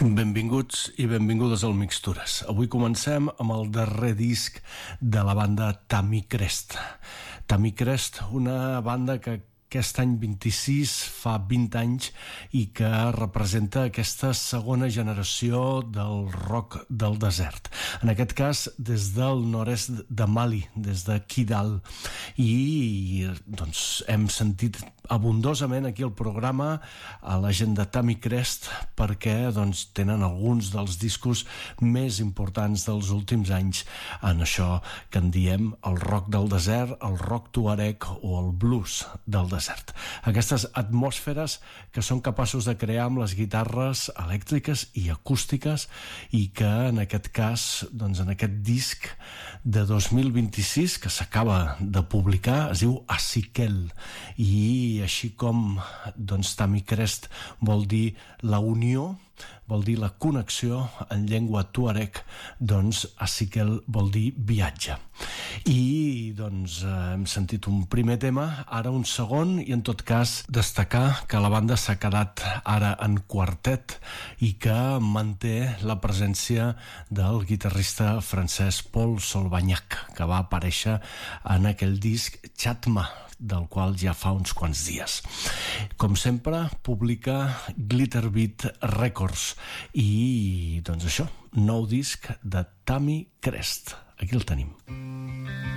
Benvinguts i benvingudes al Mixtures. Avui comencem amb el darrer disc de la banda Tammy Crest. Tammy Crest, una banda que aquest any 26 fa 20 anys i que representa aquesta segona generació del rock del desert. En aquest cas, des del nord-est de Mali, des de Kidal. I doncs hem sentit abundosament aquí al programa a la gent de Tammy Crest perquè doncs, tenen alguns dels discos més importants dels últims anys en això que en diem el rock del desert, el rock tuareg o el blues del desert. Aquestes atmosferes que són capaços de crear amb les guitarres elèctriques i acústiques i que en aquest cas, doncs en aquest disc de 2026 que s'acaba de publicar es diu Asikel, i així com doncs Tammy Crest vol dir la unió, vol dir la connexió en llengua tuareg, doncs Asikel vol dir viatge. I doncs hem sentit un primer tema, ara un segon, i en tot cas destacar que la banda s'ha quedat ara en quartet i que manté la presència del guitarrista francès Paul Solvagnac, que va aparèixer en aquell disc Chatma, del qual ja fa uns quants dies. Com sempre, publica Glitterbeat Records i doncs això, nou disc de Tammy Crest. Aquí el tenim.